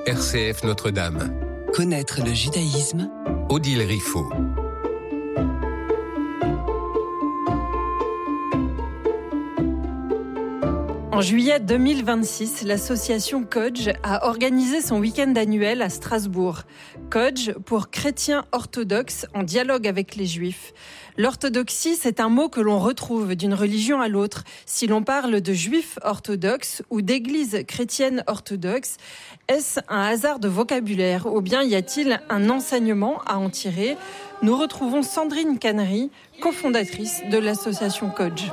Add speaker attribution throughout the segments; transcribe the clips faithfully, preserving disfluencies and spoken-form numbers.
Speaker 1: R C F Notre-Dame.
Speaker 2: Connaître le judaïsme.
Speaker 1: Odile Riffaut.
Speaker 3: En juillet deux mille vingt-six, l'association Kodj a organisé son week-end annuel à Strasbourg. Kodj pour chrétiens orthodoxes en dialogue avec les juifs. L'orthodoxie, c'est un mot que l'on retrouve d'une religion à l'autre. Si l'on parle de juifs orthodoxes ou d'église chrétienne orthodoxe, est-ce un hasard de vocabulaire ou bien y a-t-il un enseignement à en tirer ? Nous retrouvons Sandrine Cannery, cofondatrice de l'association Kodj.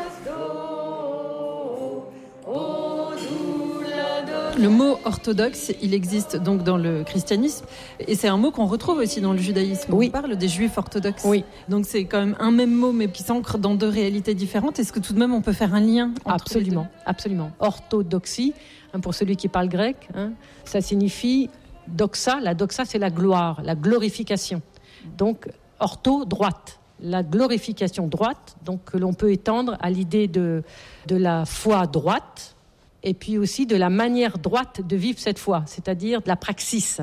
Speaker 3: Le mot orthodoxe, il existe donc dans le christianisme et c'est un mot qu'on retrouve aussi dans le judaïsme.
Speaker 4: Oui.
Speaker 3: On parle des juifs orthodoxes.
Speaker 4: Oui.
Speaker 3: Donc c'est quand même un même mot mais qui s'ancre dans deux réalités différentes. Est-ce que tout de même on peut faire un lien entre
Speaker 4: Absolument,
Speaker 3: les deux ?
Speaker 4: absolument. Orthodoxie, hein, pour celui qui parle grec, hein, ça signifie doxa. La doxa, c'est la gloire, la glorification. Donc ortho, droite. La glorification droite, donc que l'on peut étendre à l'idée de, de la foi droite. Et puis aussi de la manière droite de vivre cette foi, c'est-à-dire de la praxis.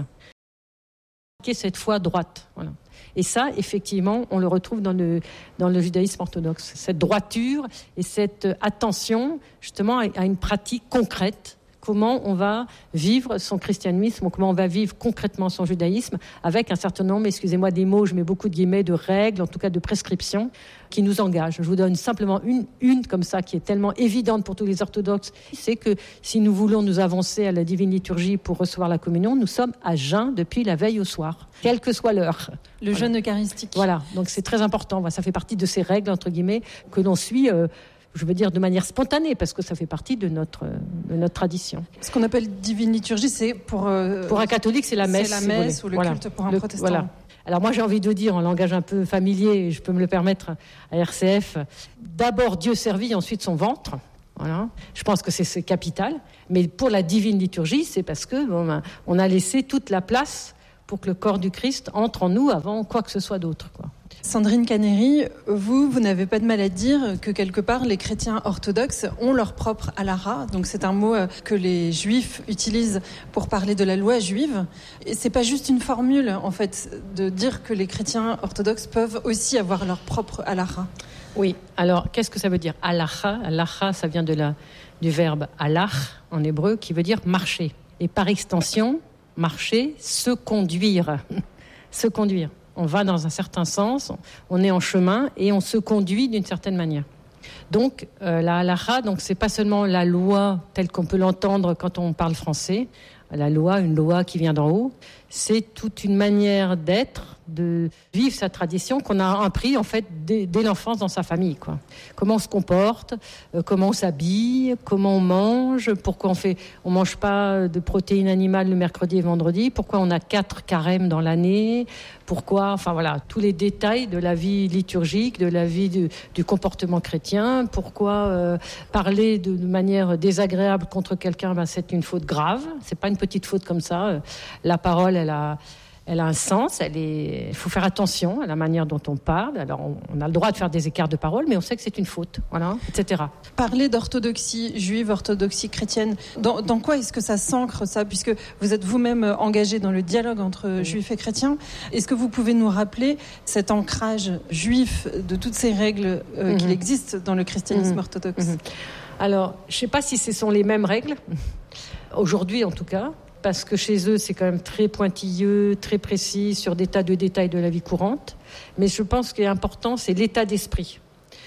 Speaker 4: Qu'est cette foi droite, voilà. Et ça, effectivement, on le retrouve dans le, dans le judaïsme orthodoxe. Cette droiture et cette attention, justement, à une pratique concrète. Comment on va vivre son christianisme, ou comment on va vivre concrètement son judaïsme, avec un certain nombre, excusez-moi des mots, je mets beaucoup de guillemets, de règles, en tout cas de prescriptions, qui nous engagent. Je vous donne simplement une, une comme ça, qui est tellement évidente pour tous les orthodoxes, c'est que si nous voulons nous avancer à la divine liturgie pour recevoir la communion, nous sommes à jeun depuis la veille au soir, quelle que soit l'heure.
Speaker 3: Le
Speaker 4: voilà.
Speaker 3: jeûne eucharistique.
Speaker 4: Voilà, donc c'est très important, ça fait partie de ces règles, entre guillemets, que l'on suit... Euh, je veux dire de manière spontanée, parce que ça fait partie de notre, de notre tradition.
Speaker 3: Ce qu'on appelle divine liturgie, c'est pour... Euh,
Speaker 4: pour un catholique, c'est la messe.
Speaker 3: C'est la messe ou le
Speaker 4: voilà.
Speaker 3: culte pour un
Speaker 4: le,
Speaker 3: protestant.
Speaker 4: Voilà. Alors moi, j'ai envie de dire, en langage un peu familier, et je peux me le permettre à R C F, d'abord Dieu servi, ensuite son ventre. Voilà. Je pense que c'est, c'est capital. Mais pour la divine liturgie, c'est parce que bon, on a laissé toute la place pour que le corps du Christ entre en nous avant quoi que ce soit d'autre, quoi.
Speaker 3: Sandrine Cannery, vous, vous n'avez pas de mal à dire que quelque part les chrétiens orthodoxes ont leur propre halakha. Donc c'est un mot que les juifs utilisent pour parler de la loi juive. Et c'est pas juste une formule, en fait, de dire que les chrétiens orthodoxes peuvent aussi avoir leur propre halakha.
Speaker 4: Oui, alors qu'est-ce que ça veut dire ? Halakha, halakha, ça vient de la, du verbe halach en hébreu, qui veut dire marcher. Et par extension, marcher, se conduire. se conduire. On va dans un certain sens, on est en chemin et on se conduit d'une certaine manière. Donc, euh, la halakha, donc, c'est pas seulement la loi telle qu'on peut l'entendre quand on parle français, la loi, une loi qui vient d'en haut, c'est toute une manière d'être, de vivre sa tradition qu'on a appris en fait dès, dès l'enfance dans sa famille, quoi. Comment on se comporte, euh, comment on s'habille, comment on mange, pourquoi on fait, on mange pas de protéines animales le mercredi et vendredi, pourquoi on a quatre carêmes dans l'année, pourquoi, enfin voilà, tous les détails de la vie liturgique, de la vie du, du comportement chrétien, pourquoi euh, parler de, de manière désagréable contre quelqu'un, ben c'est une faute grave, c'est pas une petite faute comme ça. La parole, elle a Elle a un sens, elle est... il faut faire attention à la manière dont on parle. Alors, on, on a le droit de faire des écarts de parole, mais on sait que c'est une faute, voilà, et cetera.
Speaker 3: Parler d'orthodoxie juive, orthodoxie chrétienne, dans, dans quoi est-ce que ça s'ancre, ça ? Puisque vous êtes vous-même engagé dans le dialogue entre oui. juifs et chrétiens, est-ce que vous pouvez nous rappeler cet ancrage juif de toutes ces règles euh, mm-hmm. qu'il existe dans le christianisme mm-hmm. orthodoxe ? mm-hmm.
Speaker 4: Alors, je ne sais pas si ce sont les mêmes règles, aujourd'hui en tout cas, parce que chez eux, c'est quand même très pointilleux, très précis sur des tas de détails de la vie courante. Mais je pense que ce qui est important, c'est l'état d'esprit.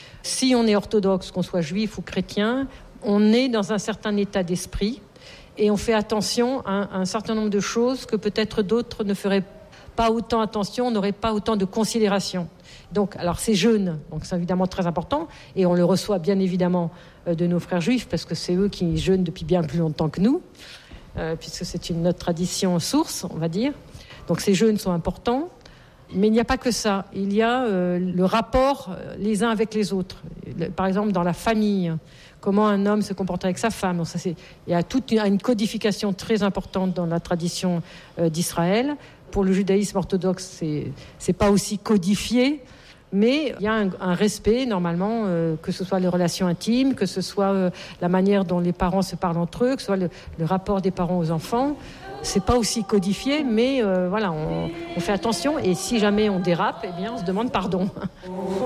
Speaker 4: Si on est orthodoxe, qu'on soit juif ou chrétien, on est dans un certain état d'esprit et on fait attention à un certain nombre de choses que peut-être d'autres ne feraient pas autant attention, n'auraient pas autant de considération. Donc, alors c'est jeûne, donc c'est évidemment très important, et on le reçoit bien évidemment de nos frères juifs, parce que c'est eux qui jeûnent depuis bien plus longtemps que nous. Euh, puisque c'est une notre tradition source, on va dire. Donc ces jeûnes sont importants, mais il n'y a pas que ça. Il y a euh, le rapport euh, les uns avec les autres. Le, par exemple, dans la famille, comment un homme se comporte avec sa femme. Donc, ça, c'est, il y a toute une, une codification très importante dans la tradition euh, d'Israël. Pour le judaïsme orthodoxe, c'est c'est pas aussi codifié. Mais il y a un, un respect, normalement, euh, que ce soit les relations intimes, que ce soit euh, la manière dont les parents se parlent entre eux, que ce soit le, le rapport des parents aux enfants. C'est pas aussi codifié, mais euh, voilà, on, on fait attention. Et si jamais on dérape, eh bien, on se demande pardon.